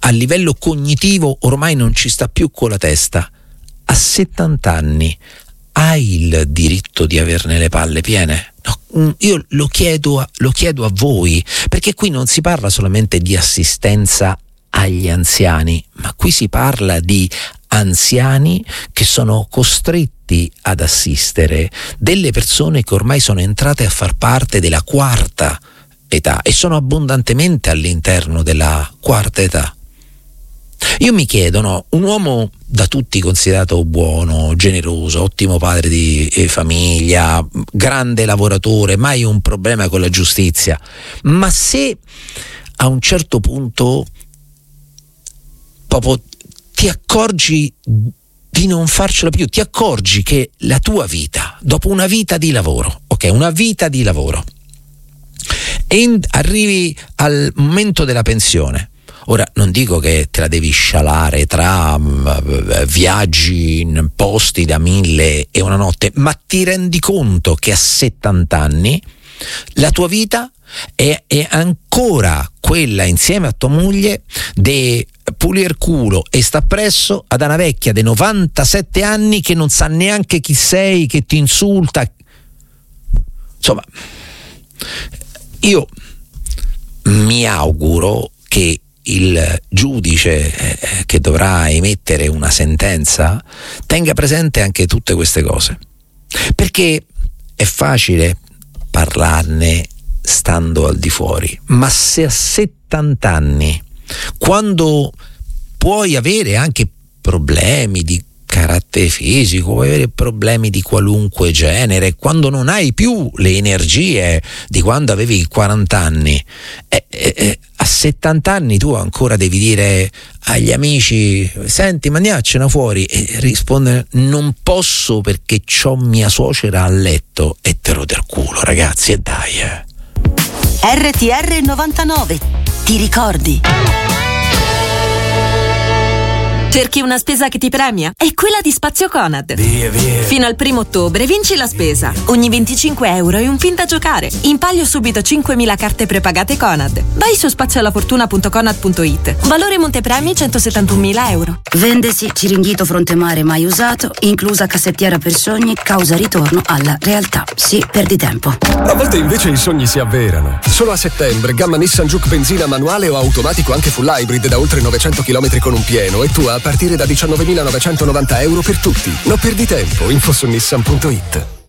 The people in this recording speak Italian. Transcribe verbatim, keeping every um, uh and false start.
a livello cognitivo ormai non ci sta più con la testa, a settanta anni hai il diritto di averne le palle piene? No, io lo chiedo, a, lo chiedo a voi, perché qui non si parla solamente di assistenza agli anziani, ma qui si parla di anziani che sono costretti ad assistere delle persone che ormai sono entrate a far parte della quarta età e sono abbondantemente all'interno della quarta età. Io mi chiedo, no, un uomo da tutti considerato buono, generoso, ottimo padre di famiglia, grande lavoratore, mai un problema con la giustizia, ma se a un certo punto proprio ti accorgi di non farcela più, ti accorgi che la tua vita, dopo una vita di lavoro, ok, una vita di lavoro, e in, arrivi al momento della pensione. Ora non dico che te la devi scialare tra um, viaggi in posti da mille e una notte, ma ti rendi conto che a settanta anni la tua vita è, è ancora quella, insieme a tua moglie, de pulir culo e sta presso ad una vecchia dei novantasette anni che non sa neanche chi sei, che ti insulta. Insomma, io mi auguro che il giudice eh, che dovrà emettere una sentenza tenga presente anche tutte queste cose, perché è facile parlarne stando al di fuori, ma se a settanta anni, quando puoi avere anche problemi di carattere fisico, puoi avere problemi di qualunque genere, quando non hai più le energie di quando avevi quaranta anni, eh, eh, a settanta anni tu ancora devi dire agli amici: senti, mandiaccene fuori, e rispondere: non posso perché c'ho mia suocera a letto. E te lo del culo, ragazzi, e dai. eh. R T R novantanove, ti ricordi? Cerchi una spesa che ti premia? È quella di Spazio Conad. Via, via. Fino al primo ottobre vinci la spesa. Ogni venticinque euro è un pin da giocare. In palio subito cinquemila carte prepagate Conad. Vai su spaziolafortuna punto conad punto it. Valore montepremi centosettantunomila euro. Vendesi Ciringhito Frontemare mai usato, inclusa cassettiera per sogni, causa ritorno alla realtà. Sì, perdi tempo. A volte invece i sogni si avverano. Solo a settembre, gamma Nissan Juke benzina manuale o automatico anche full hybrid da oltre novecento chilometri con un pieno, e tu a partire da diciannovemilanovecentonovanta euro per tutti. Non perdi tempo, info su nissan punto it.